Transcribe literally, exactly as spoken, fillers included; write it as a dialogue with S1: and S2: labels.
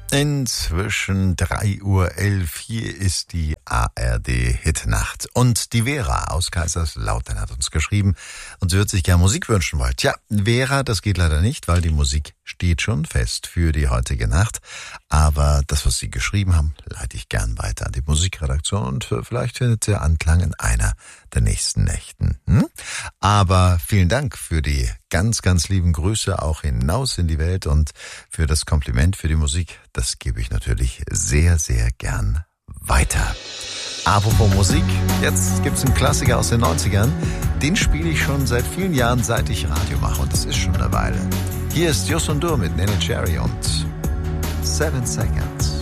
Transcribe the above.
S1: Inzwischen drei Uhr elf, hier ist die A R D-Hitnacht. Und die Vera aus Kaiserslautern hat uns geschrieben und sie würde sich gerne Musik wünschen wollen. Tja, Vera, das geht leider nicht, weil die Musik steht schon fest für die heutige Nacht. Aber das, was Sie geschrieben haben, leite ich gern weiter an die Musikredaktion und vielleicht findet sie Anklang in einer der nächsten Nächten. Hm? Aber vielen Dank für die ganz, ganz lieben Grüße auch hinaus in die Welt und für das Kompliment für die Musik. Das gebe ich natürlich sehr, sehr gern weiter. Apropos Musik, jetzt gibt's einen Klassiker aus den neunzigern. Den spiele ich schon seit vielen Jahren, seit ich Radio mache und das ist schon eine Weile. Hier ist Jus und Dur mit Nene Cherry und Seven Seconds.